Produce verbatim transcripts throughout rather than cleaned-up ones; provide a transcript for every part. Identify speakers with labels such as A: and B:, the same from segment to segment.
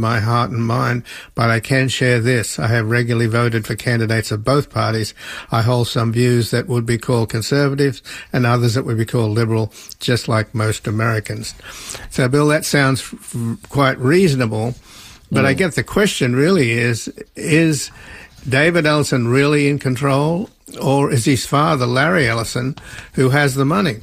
A: my heart and mind, but I can share this. I have regularly voted for candidates of both parties. I hold some views that would be called conservative and others that would be called liberal, just like most Americans. So, Bill, that sounds f- quite reasonable, but mm. I guess the question really is, is David Ellison really in control, or is his father, Larry Ellison, who has the money?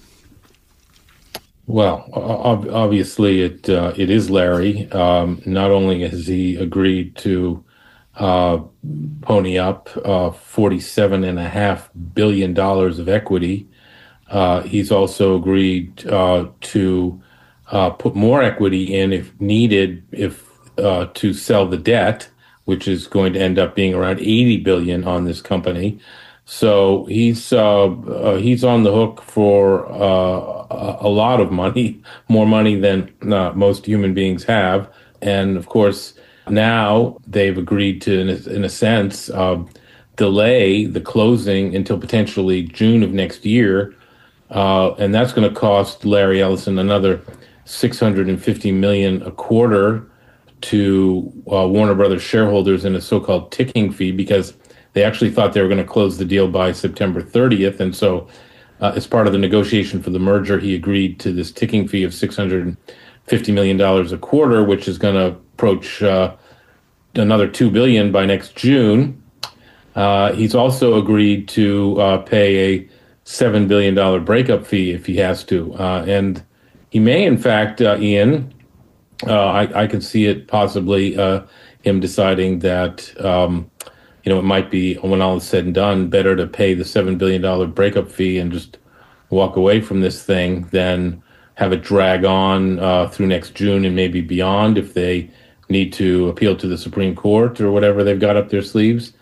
B: Well, ob- obviously it uh, it is Larry. Um, not only has he agreed to uh, pony up uh, forty-seven and a half billion dollars of equity, uh, he's also agreed uh, to uh, put more equity in if needed, if uh, to sell the debt, which is going to end up being around eighty billion dollars on this company. So he's uh, uh, he's on the hook for uh, a lot of money, more money than uh, most human beings have. And of course, now they've agreed to, in a, in a sense, uh, delay the closing until potentially June of next year. Uh, and that's going to cost Larry Ellison another six hundred fifty million dollars a quarter to uh, Warner Brothers shareholders in a so-called ticking fee, because they actually thought they were going to close the deal by September thirtieth. And so uh, as part of the negotiation for the merger, he agreed to this ticking fee of six hundred fifty million dollars a quarter, which is going to approach uh, another two billion dollars by next June. Uh, he's also agreed to uh, pay a seven billion dollars breakup fee if he has to. Uh, and he may, in fact, uh, Ian, uh, I, I could see it possibly uh, him deciding that um, you know, it might be, when all is said and done, better to pay the seven billion dollars breakup fee and just walk away from this thing than have it drag on uh, through next June and maybe beyond if they need to appeal to the Supreme Court or whatever they've got up their sleeves.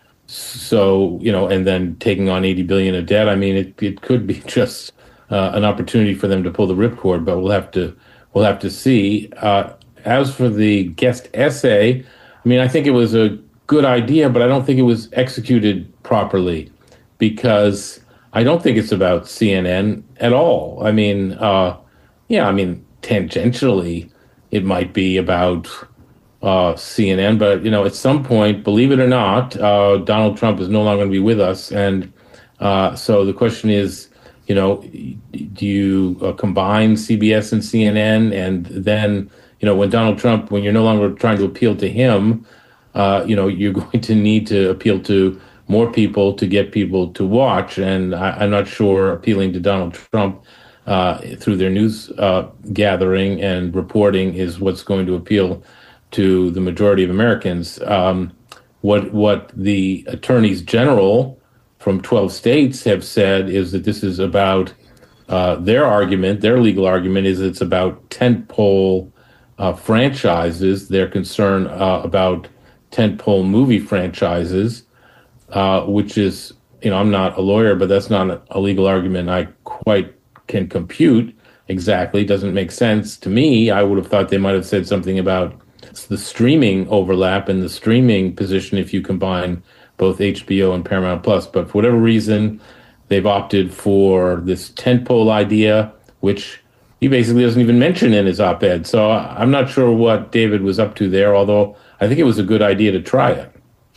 B: So, you know, and then taking on eighty billion dollars of debt, I mean, it, it could be just uh, an opportunity for them to pull the ripcord, but we'll have to, we'll have to see. Uh, as for the guest essay, I mean, I think it was a good idea, but I don't think it was executed properly, because I don't think it's about C N N at all. I mean, uh, yeah, I mean, tangentially, it might be about uh, C N N, but, you know, at some point, believe it or not, uh, Donald Trump is no longer going to be with us. And uh, so the question is, you know, do you uh, combine C B S and C N N? And then, you know, when Donald Trump, when you're no longer trying to appeal to him, Uh, you know, you're going to need to appeal to more people to get people to watch. And I, I'm not sure appealing to Donald Trump uh, through their news uh, gathering and reporting is what's going to appeal to the majority of Americans. Um, what what the attorneys general from twelve states have said is that this is about uh, their argument, their legal argument is it's about tentpole uh, franchises. They're concerned uh, about tentpole movie franchises, uh, which is, you know, I'm not a lawyer, but that's not a legal argument I quite can compute exactly. Doesn't make sense to me. I would have thought they might have said something about the streaming overlap and the streaming position if you combine both H B O and Paramount Plus. But for whatever reason, they've opted for this tentpole idea, which he basically doesn't even mention in his op-ed. So I'm not sure what David was up to there, although I think it was a good idea to try it.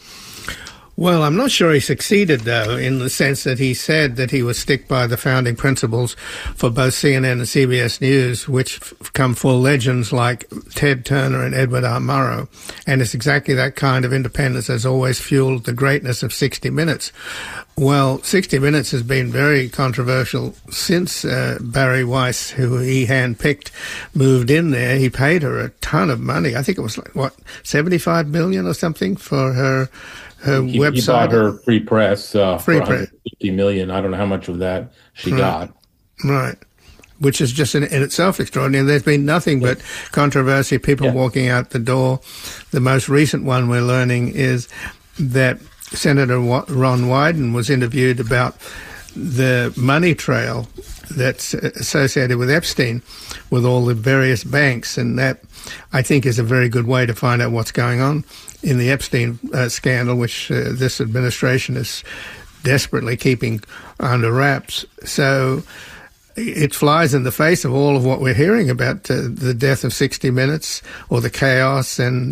A: Well, I'm not sure he succeeded, though, in the sense that he said that he would stick by the founding principles for both C N N and C B S News, which f- come full legends like Ted Turner and Edward R. Murrow. And it's exactly that kind of independence that's always fueled the greatness of sixty minutes. Well, sixty minutes has been very controversial since uh, Barry Weiss, who he handpicked, moved in there. He paid her a ton of money. I think it was like, what, seventy-five million dollars or something for her her
B: he,
A: website.
B: He bought her free press uh,
A: free
B: for one hundred fifty million dollars. I don't know how much of that she
A: right.
B: got.
A: Right. Which is just in, in itself extraordinary. There's been nothing but controversy, people
B: yeah.
A: walking out the door. The most recent one we're learning is that Senator Ron Wyden was interviewed about the money trail that's associated with Epstein, with all the various banks, and that, I think, is a very good way to find out what's going on in the Epstein uh, scandal, which uh, this administration is desperately keeping under wraps. So it flies in the face of all of what we're hearing about uh, the death of sixty minutes or the chaos and